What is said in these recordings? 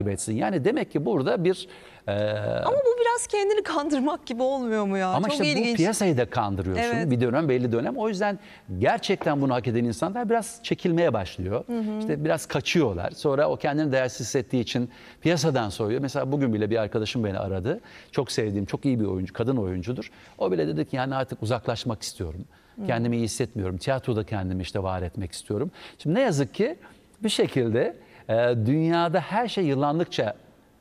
etsin. Yani demek ki burada bir... Ama bu biraz kendini kandırmak gibi olmuyor mu ya? Ama Çok işte ilginç. bu piyasayı da kandırıyorsun. Evet. Bir dönem, belli dönem. O yüzden gerçekten bunu hak eden insanlar biraz çekilmeye başlıyor. İşte biraz kaçıyorlar. Sonra o kendini değersiz hissettiği için piyasadan soğuyor. Mesela bugün bile bir arkadaşım beni aradı. Çok sevdiğim, çok iyi bir oyuncu, kadın oyuncudur. O bile dedi ki yani artık uzaklaşmak istiyorum. Kendimi iyi hissetmiyorum. Tiyatroda kendimi işte var etmek istiyorum. Şimdi ne yazık ki bir şekilde dünyada her şey yıllandıkça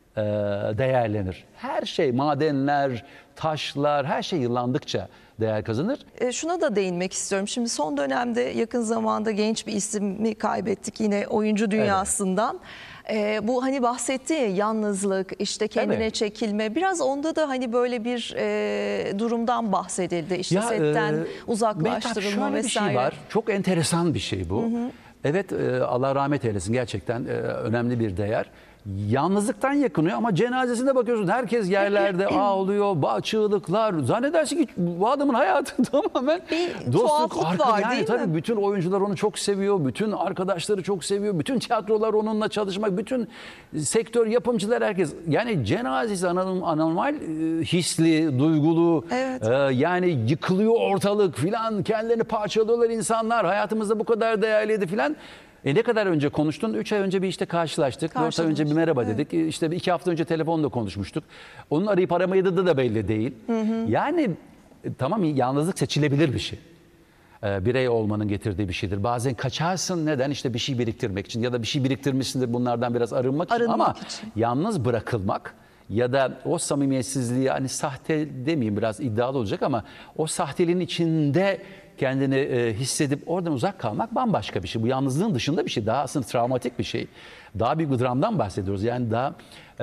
değerlenir. Her şey, madenler, taşlar, her şey yıllandıkça değer kazanır. Şuna da değinmek istiyorum. Şimdi son dönemde yakın zamanda genç bir ismi kaybettik yine oyuncu dünyasından. Bu hani bahsetti ya, yalnızlık, işte kendine Evet. çekilme. Biraz onda da hani böyle bir durumdan bahsedildi. İşte setten uzaklaştırılma şöyle vesaire. bir şey var. Çok enteresan bir şey bu. Evet, Allah rahmet eylesin, gerçekten önemli bir değer. Yalnızlıktan yakınıyor ama cenazesine bakıyorsun herkes yerlerde ağlıyor, çığlıklar. Zannedersin ki bu adamın hayatı tamamen Bir dostluk, tuhaflık var, yani değil tabii mi? bütün oyuncular onu çok seviyor, bütün arkadaşları çok seviyor, bütün tiyatrolar onunla çalışmak, bütün sektör, yapımcılar, herkes. Yani cenazesi anormal hisli, duygulu, Evet. yani yıkılıyor ortalık filan, kendilerini parçalıyorlar insanlar. Hayatımızda bu kadar değerliydi filan. Ne kadar önce konuştun? 3 ay önce bir işte karşılaştık. 4 ay önce bir merhaba dedik. İşte 2 hafta önce telefonla konuşmuştuk. Onun arayıp aramadığı da belli değil. Yani tamam, yalnızlık seçilebilir bir şey. Birey olmanın getirdiği bir şeydir. Bazen kaçarsın. Neden? İşte bir şey biriktirmek için ya da bir şey biriktirmişsindir bunlardan biraz arınmak için. Ama yalnız bırakılmak ya da o samimiyetsizliği, hani sahte demeyeyim, biraz iddialı olacak ama o sahteliğin içinde kendini hissedip oradan uzak kalmak bambaşka bir şey. Bu yalnızlığın dışında bir şey. Daha aslında travmatik bir şey. Daha büyük bir dramdan bahsediyoruz. Yani daha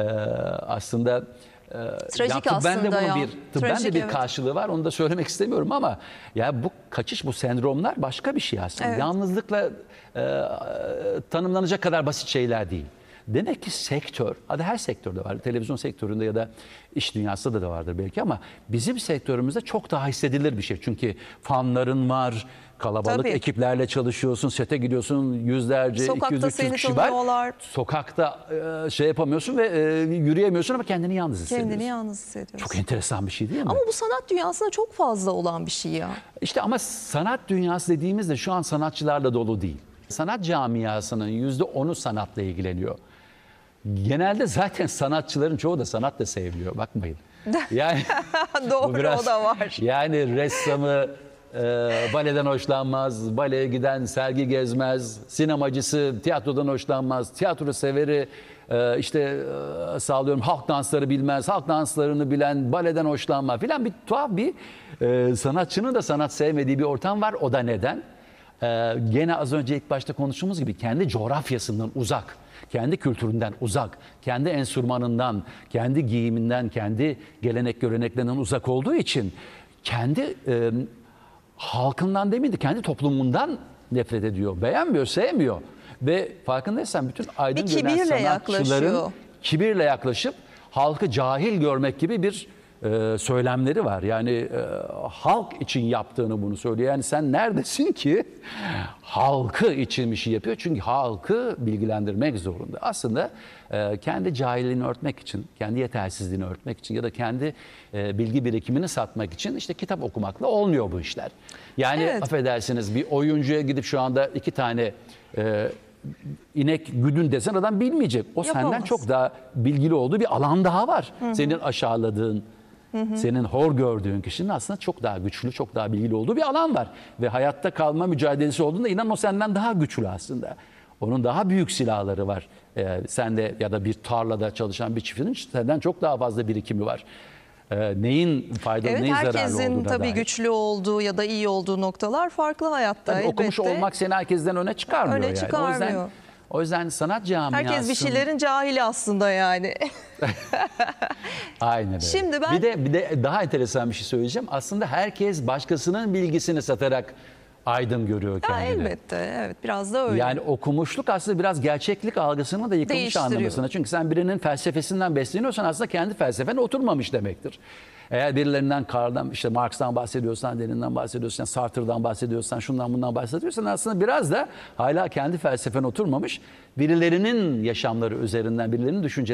aslında trajik tıbben de aslında bunun ya. tıbben de bir Evet. karşılığı var. Onu da söylemek istemiyorum ama ya bu kaçış, bu sendromlar başka bir şey aslında. Evet. Yalnızlıkla tanımlanacak kadar basit şeyler değil. Demek ki sektör, hadi her sektörde var, televizyon sektöründe ya da iş dünyasında da vardır belki ama bizim sektörümüzde çok daha hissedilir bir şey. Çünkü fanların var, kalabalık Tabii. ekiplerle çalışıyorsun, sete gidiyorsun, yüzlerce, Sokakta 200-300 seni kişi tanıyorlar. var. Sokakta şey yapamıyorsun ve yürüyemiyorsun ama kendini yalnız hissediyorsun. Kendini yalnız hissediyorsun. Çok enteresan bir şey değil mi? Ama bu sanat dünyasında çok fazla olan bir şey ya. İşte ama sanat dünyası dediğimizde şu an sanatçılarla dolu değil. Sanat camiasının %10'u sanatla ilgileniyor. Genelde zaten sanatçıların çoğu da sanatla sevmiyor, bakmayın. Yani Doğru, bu biraz, o da var. yani ressamı baleden hoşlanmaz, baleye giden sergi gezmez, sinemacısı tiyatrodan hoşlanmaz, tiyatro severi işte sağlıyorum halk dansları bilmez, halk danslarını bilen baleden hoşlanmaz filan, bir tuhaf bir sanatçının da sanat sevmediği bir ortam var. O da neden? Gene az önce ilk başta konuştuğumuz gibi kendi coğrafyasından uzak, kendi kültüründen uzak, kendi enstrümanından, kendi giyiminden, kendi gelenek göreneklerinden uzak olduğu için kendi halkından değil miydi, kendi toplumundan nefret ediyor, beğenmiyor, sevmiyor. Ve farkındaysan bütün aydın Bir gören kibirle sanatçıların yaklaşıyor. kibirle yaklaşıp halkı cahil görmek gibi bir söylemleri var. Yani halk için yaptığını bunu söylüyor. Yani sen neredesin ki halkı için bir şey yapıyor? Çünkü halkı bilgilendirmek zorunda. Aslında kendi cahilliğini örtmek için, kendi yetersizliğini örtmek için ya da kendi bilgi birikimini satmak için işte kitap okumakla olmuyor bu işler. Yani Evet. affedersiniz, bir oyuncuya gidip şu anda 2 tane inek güdün desen adam bilmeyecek. O Yapamaz. senden çok daha bilgili olduğu bir alan daha var. Senin aşağıladığın, senin hor gördüğün kişinin aslında çok daha güçlü, çok daha bilgili olduğu bir alan var. Ve hayatta kalma mücadelesi olduğunda inan o senden daha güçlü aslında. Onun daha büyük silahları var. Sende ya da bir tarlada çalışan bir çiftçinin senden çok daha fazla birikimi var. Neyin faydalı, Evet, neyin zararlı herkesin olduğuna tabii dair. güçlü olduğu ya da iyi olduğu noktalar farklı hayatta Tabii elbette. okumuş olmak seni herkesten öne çıkarmıyor. Öne yani. çıkarmıyor. O yüzden sanat camiası... Herkes bir şeylerin cahili aslında yani. Aynen öyle. Şimdi ben... Bir de daha enteresan bir şey söyleyeceğim. Aslında herkes başkasının bilgisini satarak aydın görüyor kendini. Elbette, evet, biraz da öyle. Yani okumuşluk aslında biraz gerçeklik algısını da yıkılmış Değiştiriyor. anlamasına. Çünkü sen birinin felsefesinden besleniyorsan aslında kendi felsefen oturmamış demektir. Eğer birilerinden Karl'dan, işte Marx'tan bahsediyorsan, Lenin'den bahsediyorsan, Sartre'dan bahsediyorsan, şundan bundan bahsediyorsan aslında biraz da hala kendi felsefen oturmamış, birilerinin yaşamları üzerinden, birilerinin düşünceleri